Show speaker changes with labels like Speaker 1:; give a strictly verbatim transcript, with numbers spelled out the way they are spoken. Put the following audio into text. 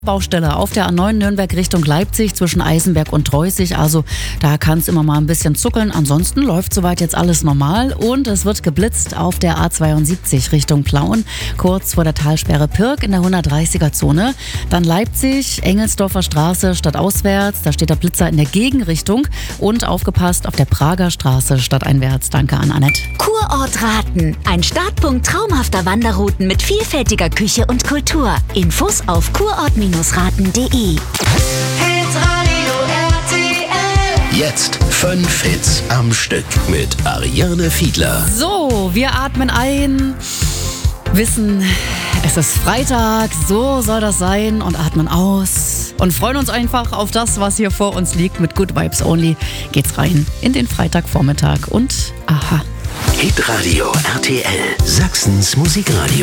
Speaker 1: Baustelle auf der A neun Nürnberg Richtung Leipzig zwischen Eisenberg und Treußig. Also da kann es immer mal ein bisschen zuckeln. Ansonsten läuft soweit jetzt alles normal und es wird geblitzt auf der A zweiundsiebzig Richtung Plauen, kurz vor der Talsperre Pirk in der hundertdreißiger Zone. Dann Leipzig, Engelsdorfer Straße stadtauswärts, da steht der Blitzer in der Gegenrichtung und aufgepasst auf der Prager Straße stadteinwärts. Danke an Annette.
Speaker 2: Kurort Raten, ein Startpunkt traumhafter Wanderrouten mit vielfältiger Küche und Kultur. Infos auf kurort raten punkt de.
Speaker 3: Jetzt fünf Hits am Stück mit Ariane Fiedler.
Speaker 1: So, wir atmen ein, wissen, es ist Freitag, so soll das sein, und atmen aus und freuen uns einfach auf das, was hier vor uns liegt. Mit Good Vibes Only geht's rein in den Freitagvormittag und aha.
Speaker 3: Hitradio R T L, Sachsens Musikradio.